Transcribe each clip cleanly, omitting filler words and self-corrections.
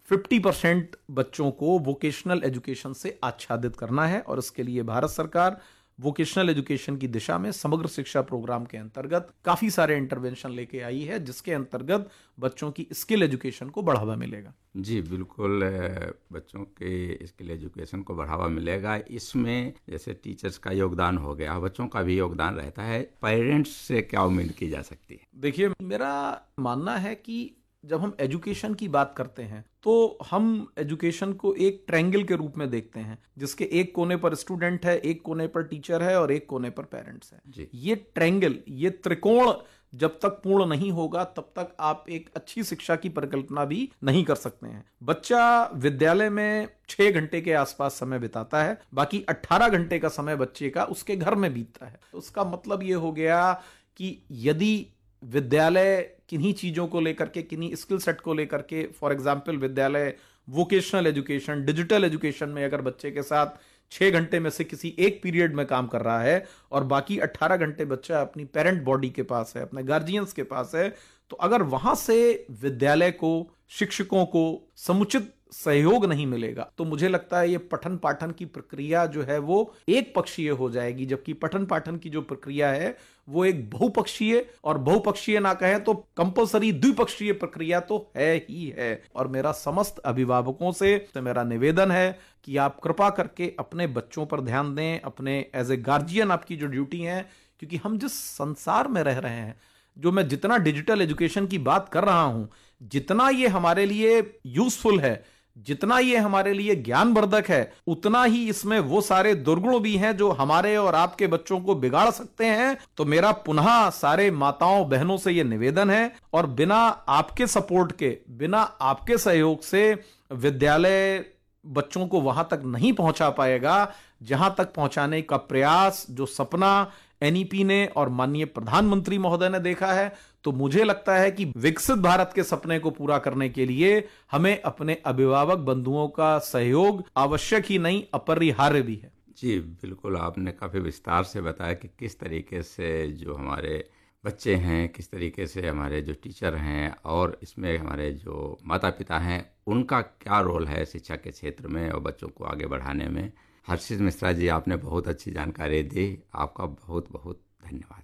50% बच्चों को vocational education से आच्छादित करना है। और इसके लिए भारत सरकार वोकेशनल एजुकेशन की दिशा में समग्र शिक्षा प्रोग्राम के अंतर्गत काफी सारे इंटरवेंशन लेके आई है, जिसके अंतर्गत बच्चों की स्किल एजुकेशन को बढ़ावा मिलेगा। जी बिल्कुल, बच्चों के स्किल एजुकेशन को बढ़ावा मिलेगा। इसमें जैसे टीचर्स का योगदान हो गया, बच्चों का भी योगदान रहता है। पेरेंट्स से क्या उम्मीद की जा सकती है? देखिए, मेरा मानना है कि जब हम एजुकेशन की बात करते हैं तो हम एजुकेशन को एक ट्रायंगल के रूप में देखते हैं, जिसके एक कोने पर स्टूडेंट है, एक कोने पर टीचर है और एक कोने पर पेरेंट्स है। जी। ये ट्रायंगल, ये त्रिकोण जब तक पूर्ण नहीं होगा तब तक आप एक अच्छी शिक्षा की परिकल्पना भी नहीं कर सकते हैं। बच्चा विद्यालय में 6 घंटे के आसपास समय बिताता है, बाकी 18 घंटे का समय बच्चे का उसके घर में बीतता है। तो उसका मतलब ये हो गया कि यदि विद्यालय किन्हीं चीजों को लेकर के, किन्हीं स्किल सेट को लेकर के, फॉर एग्जाम्पल विद्यालय वोकेशनल एजुकेशन, डिजिटल एजुकेशन में अगर बच्चे के साथ 6 घंटे में से किसी एक पीरियड में काम कर रहा है और बाकी 18 घंटे बच्चा अपनी पेरेंट बॉडी के पास है, अपने गार्जियंस के पास है, तो अगर वहां से विद्यालय को, शिक्षकों को समुचित सहयोग नहीं मिलेगा तो मुझे लगता है ये पठन पाठन की प्रक्रिया जो है वो एक पक्षीय हो जाएगी, जबकि पठन पाठन की जो प्रक्रिया है वो एक बहुपक्षीय, और बहुपक्षीय ना कहें तो कंपलसरी द्विपक्षीय प्रक्रिया तो है ही है। और मेरा समस्त अभिभावकों से मेरा निवेदन है कि आप कृपा करके अपने बच्चों पर ध्यान दें, अपने एज ए गार्जियन आपकी जो ड्यूटी है, क्योंकि हम जिस संसार में रह रहे हैं, जो मैं जितना डिजिटल एजुकेशन की बात कर रहा हूं, जितना ये हमारे लिए यूजफुल है, जितना ये हमारे लिए ज्ञानवर्धक है, उतना ही इसमें वो सारे दुर्गुण भी हैं जो हमारे और आपके बच्चों को बिगाड़ सकते हैं। तो मेरा पुनः सारे माताओं बहनों से ये निवेदन है, और बिना आपके सपोर्ट के, बिना आपके सहयोग से विद्यालय बच्चों को वहां तक नहीं पहुंचा पाएगा जहां तक पहुंचाने का प्रयास, जो सपना एनईपी ने और माननीय प्रधानमंत्री महोदय ने देखा है। तो मुझे लगता है कि विकसित भारत के सपने को पूरा करने के लिए हमें अपने अभिभावक बंधुओं का सहयोग आवश्यक ही नहीं, अपरिहार्य भी है। जी बिल्कुल, आपने काफ़ी विस्तार से बताया कि किस तरीके से जो हमारे बच्चे हैं, किस तरीके से हमारे जो टीचर हैं, और इसमें हमारे जो माता पिता हैं, उनका क्या रोल है शिक्षा के क्षेत्र में और बच्चों को आगे बढ़ाने में। हर्षित मिश्रा जी, आपने बहुत अच्छी जानकारी दी, आपका बहुत बहुत धन्यवाद।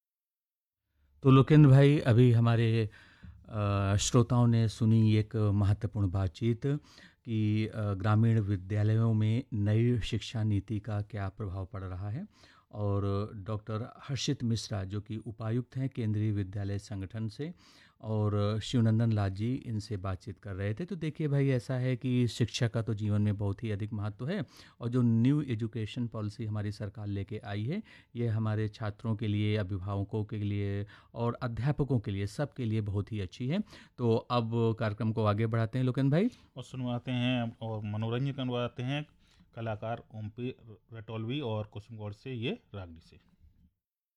तो लोकेंद्र भाई, अभी हमारे श्रोताओं ने सुनी एक महत्वपूर्ण बातचीत कि ग्रामीण विद्यालयों में नई शिक्षा नीति का क्या प्रभाव पड़ रहा है, और डॉक्टर हर्षित मिश्रा जो कि उपायुक्त हैं केंद्रीय विद्यालय संगठन से, और शिवनंदन लाल जी इनसे बातचीत कर रहे थे। तो देखिए भाई, ऐसा है कि शिक्षा का तो जीवन में बहुत ही अधिक महत्व है, और जो न्यू एजुकेशन पॉलिसी हमारी सरकार लेके आई है, ये हमारे छात्रों के लिए, अभिभावकों के लिए और अध्यापकों के लिए, सबके लिए बहुत ही अच्छी है। तो अब कार्यक्रम को आगे बढ़ाते हैं लोकेंद्र भाई, और सुनवाते हैं और मनोरंजन करवाते हैं कलाकार ओमपी रटोलवी और कुसुम गौड़ से ये रागनी से।